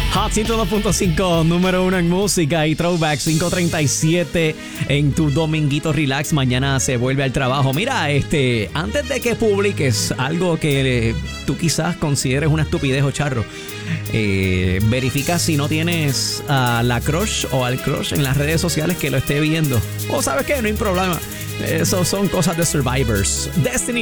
Hot 102.5, número 1 en música y throwback, 5:37 en tu dominguito relax. Mañana se vuelve al trabajo. Mira, antes de que publiques algo que tú quizás consideres una estupidez o charro, verifica si no tienes a la crush o al crush en las redes sociales que lo esté viendo. O sabes qué, no hay problema. Eso son cosas de Survivors. Destiny